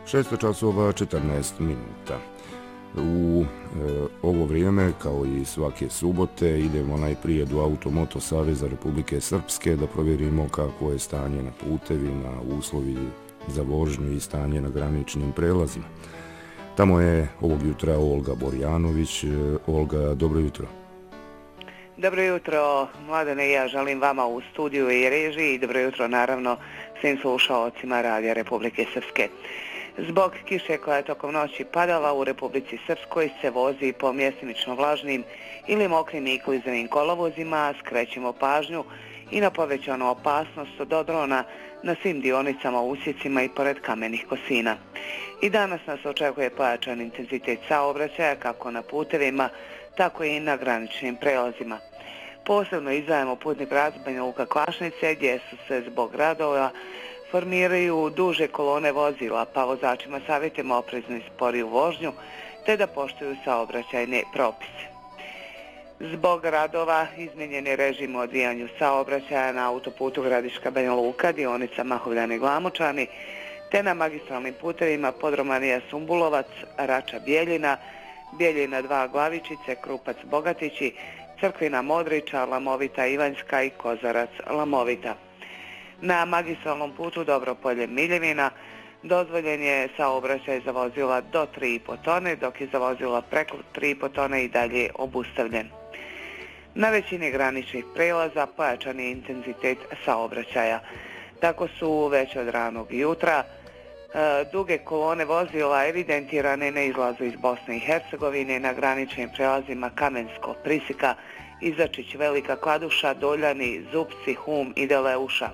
6 časova 14 minuta. U ovo vrijeme, kao i svake subote, idemo najprije do Automoto Saveza Republike Srpske da provjerimo kako je stanje na putevima, uslovi za vožnju i stanje na graničnim prelazima. Tamo je ovog jutra Olga Borjanović. Olga, dobro jutro. Dobro jutro, Mladene, ja želim vama u studiju i režiji i dobro jutro naravno svim slušaocima Radija Republike Srpske. Zbog kiše koja je tokom noći padala u Republici Srpskoj se vozi po mjestimično vlažnim ili mokrim i klizavim kolovozima, skrećemo pažnju i na povećanu opasnost od odrona na svim dionicama, usjecima i pored kamenih kosina. I danas nas očekuje pojačan intenzitet saobraćaja kako na putevima, tako i na graničnim prelazima. Posebno izdvajamo putni pravac Banja Luka-Kvašnice gdje su se zbog radova formiraju duže kolone vozila, pa vozačima savjetujemo opreznu i sporiju vožnju te da poštuju saobraćajne propise. Zbog radova izmijenjen je režim u odvijanju saobraćaja na autoputu Gradiška Banja Luka, dionica Mahovljani-Glamočani, te na magistralnim putevima Podromanija-Sumbulovac, Rača-Bjeljina, Bjeljina 2 Glavičice, Krupac-Bogatići, Crkvina Modriča, Lamovita Ivanjska i Kozarac-Lamovita. Na magistralnom putu Dobropolje-Miljevina dozvoljen je saobraćaj za vozila do 3,5 tone, dok je za vozila preko 3,5 tone i dalje obustavljen. Na većini graničnih prelaza pojačan je intenzitet saobraćaja. Tako su već od ranog jutra duge kolone vozila evidentirane na izlazu iz Bosne i Hercegovine na graničnim prelazima Kamensko, Prisika, Izačić, Velika Kladuša, Doljani, Zupci, Hum i Deleuša.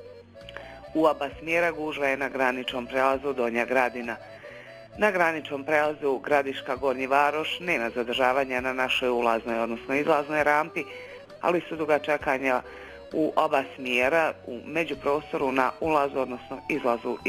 U oba smjera gužva je na graničnom prelazu Donja Gradina. Na graničnom prelazu Gradiška Gornji Varoš nema zadržavanja na našoj ulaznoj, odnosno izlaznoj rampi, ali su duga čekanja u oba smjera u međuprostoru na ulazu, odnosno izlazu